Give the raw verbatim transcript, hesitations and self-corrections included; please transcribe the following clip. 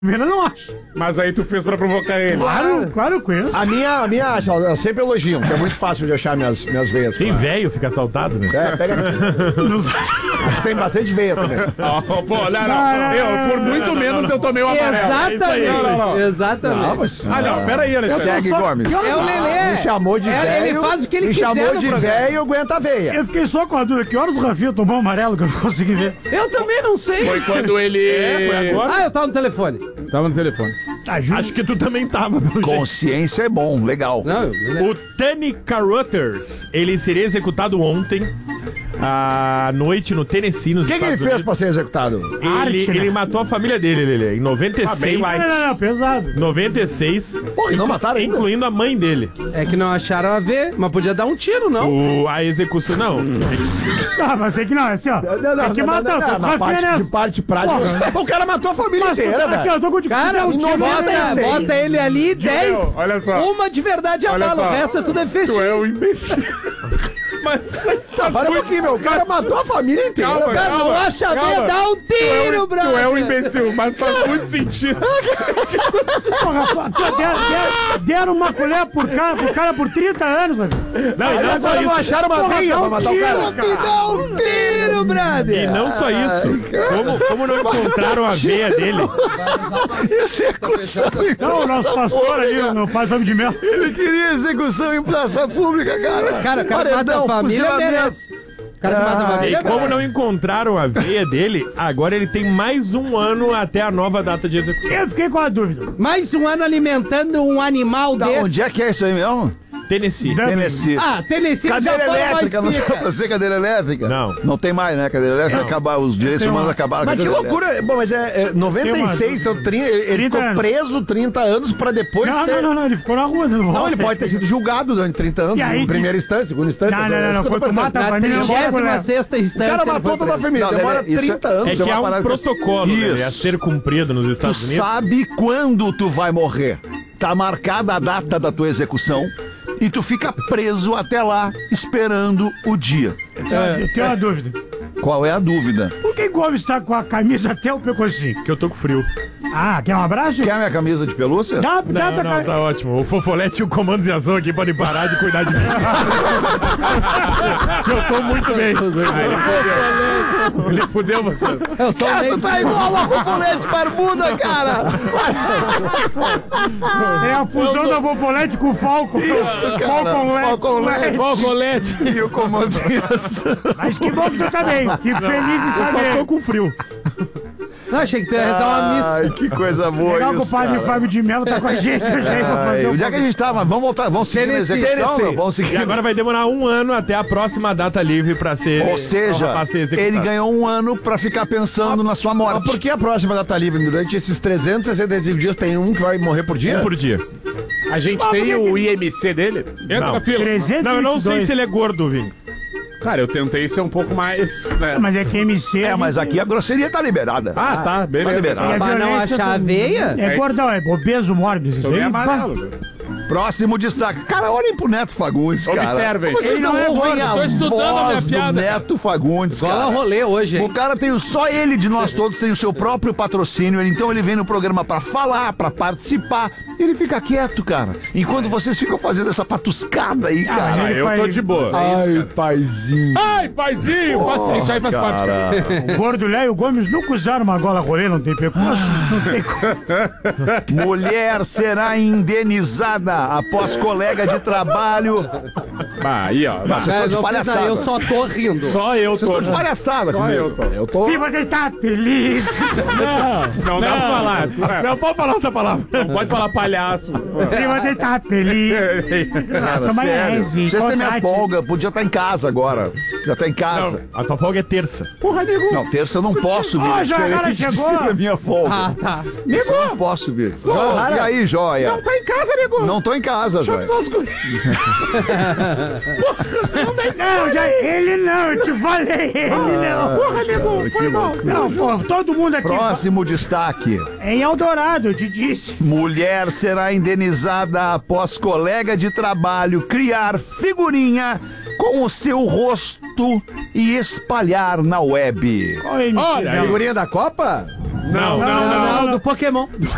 Primeiro eu não acho. Mas aí tu fez pra provocar ele. Claro, claro, eu conheço. A minha, a minha acha, eu sempre elogio, que é muito fácil de achar minhas, minhas veias. Sim, velho fica assaltado, né? É, pega. Tem bastante veia também. Oh, pô, não, não. Eu, por muito menos eu tomei o amarelo. Exatamente. É não, não. Exatamente. Não, mas... Ah, não, peraí, Alexandre. Segue, só- Gomes. eu- É o Lelê. Me chamou de É, velho. ele faz o que ele me quiser chamou no de programa. velho, aguenta a veia. Eu fiquei só com a dúvida. Que horas o Rafinha tomou um amarelo que eu não consegui ver? Eu também não sei. Foi quando ele... É, foi agora. Ah, eu tava no telefone. Tava no telefone. Ajuda. Acho que tu também tava, pelo jeito. Consciência é bom, legal. Não, eu... O Tani Caruthers, ele seria executado ontem à noite no Tennessee, nos O que, que ele Estados fez Unidos. pra ser executado? Ele, Arte, né? ele matou a família dele, Lelê, em noventa e seis. Não, não, não, pesado. noventa e seis, Porra, e não mataram ainda? incluindo a mãe dele. É que não acharam a ver, mas podia dar um tiro, não? O, a execução, não. Ah, mas tem que não, é assim, ó. Tem que matar, não, tô não, com na Rafinha parte, nessa. de parte prática. O cara matou a família Mas tô- inteira, aqui, velho. ó, tô com Cara, um tiro, bota, né? bota ele ali, dez. olha só. Uma de verdade Olha abala, o só. resto é tudo é Tu fechinho. é um imbecil. Mas... Para um pouquinho, meu. O cara matou a família inteira, Calma, velho. Cara, não acha a ver, calma. dá um tiro, Tu é um brother. imbecil, mas faz muito sentido. Porra, aqui, ó, deram, deram- deram uma colher por cara, por cara por trinta anos, velho. Não, e Aí não só agora não isso. acharam uma Porra, veia dá pra um matar o tiro, cara. cara. Dá um tiro, E brother. não só isso. Como, como não encontraram a veia dele? Execução em Não, o nosso pastor ali, o meu pai sabe de mel. Ele queria execução em praça pública, cara. Cara, o cara mata Paredão, a família, fuzilamento. merece. O cara que mata a Ai, família, E como merece. não encontraram a veia dele, agora ele tem mais um ano até a nova data de execução. Eu fiquei com a dúvida. Mais um ano alimentando um animal Tá, desse. onde é que é isso aí mesmo? Tennessee. Tennessee. Ah, Tennessee já Cadeira foi mais elétrica, não pica. foi pra ser cadeira elétrica? Não. Não tem mais, né? Cadeira elétrica, acabar, os direitos Tem uma- humanos acabaram. Mas com a que cadeira loucura. Bom, mas é, é noventa e seis, Tem uma- então trinta, ele, ele trinta ficou anos. preso trinta anos pra depois Não, ser... não, não, não, ele ficou na rua. Não, Não, ele pode ter sido julgado durante trinta anos, E aí- em primeira instância, segunda instância. Não, não, não, não, quando tu mata a Na família, não pode trigésima colher. sexta O instância. cara ele matou foi toda a preso. família, Não, demora isso é- trinta anos. É isso que uma há um parada- protocolo Lelê, a Isso. ser cumprido nos Tu Estados Unidos. sabe quando tu vai morrer. Tá marcada a data da tua execução e tu fica preso até lá, esperando o dia. Eu tenho uma dúvida. Qual é a dúvida? Por que Gomes tá com a camisa até o pescocinho? Que eu tô com frio. Ah, quer um abraço? Quer a minha camisa de pelúcia? Dá, dá Não, pra não, tá ótimo. O Fofolete e o Comandos e Ação aqui podem parar de cuidar de mim. Que eu tô muito bem. Ele fudeu você. Eu sou o Tu meio tá igual uma fofolete barbuda, cara! É a fusão da Vovolete com o Falcon. Isso, cara. Falcon Falcon Led. Qual colete? E o comando de ação. Mas que bom que tu tá bem. Fico feliz em Eu só saber. tô com frio. Não, achei que tu ia rezar uma missa. Ai, que coisa boa Legal que o isso, padre cara. Fábio de Mello tá com a gente hoje aí pra fazer Ai, o onde é que a gente tava? Vamos voltar, vamos seguir na Tennessee. execução? Tennessee. Não? Vamos seguir. E agora vai demorar um ano até a próxima data livre pra ser. Ou seja, pra ser executado. ele ganhou um ano pra ficar pensando na sua morte. Mas por que a próxima data livre? Durante esses trezentos e sessenta e cinco dias tem um que vai morrer por dia? Um por dia. A gente tem o I M C dele? Entra Não. na fila. trezentos Não, eu não sei se ele é gordo, Vini. Cara, eu tentei ser um pouco mais... Né? Mas é que M C... É, mas aqui a grosseria tá liberada. Ah, tá, beleza. Tá liberado. É Pra não violência achar a com- veia? É gordão, é obeso mórbido. Isso Tô bem aí, amarelo, pá. velho. Próximo destaque. Cara, olhem pro Neto Fagundes, cara. Observem. Vocês Ele não não é ouvem gordo. a Tô estudando a minha voz do piada. Neto Fagundes, Gola cara. rolê hoje, O hein? cara tem o, só ele de nós todos tem o seu próprio patrocínio, ele- então ele vem no programa pra falar, pra participar, ele fica quieto, cara. Enquanto vocês ficam fazendo essa patuscada aí, Ah, cara. Ah, eu tô de boa. Ai, paizinho. Ai, paizinho! faz- isso aí faz parte, cara. O Gordo Léo e o Gomes nunca usaram uma gola rolê, não tem percurso. Não tem como. Mulher será indenizada após colega de trabalho. Bah, aí, ó. Bah. Vocês Cara, estão de não fiz nada, palhaçada. eu só tô rindo. Só eu tô. Estão de palhaçada Só comigo. eu tô. Eu tô... Se você tá feliz. Não dá pra falar. Não pode falar essa palavra. Não pode falar palhaço. Se você tá feliz. Cara, Sou sério. maionese, Vocês têm minha contrate. folga, podia estar em casa agora. Já tá em casa. A tua folga é terça. Porra, nego. Não, terça eu não posso vir. Ó, é já, cara, diferente de chegou. ser a minha folga. Ah, tá. Terça eu não posso vir. E aí, joia? Não tá em casa, nego. Não tô em casa, joia. Só as coisas. Não, já, ele não, eu te falei, ele não. Porra, nego. Foi mal. Não, pô, todo mundo aqui. Próximo destaque. É em Eldorado, eu te disse. Mulher será indenizada após colega de trabalho criar figurinha com o seu rosto e espalhar na web. Olha, Olha aí. Figurinha da Copa? Não, não, Não, não. não, do Pokémon.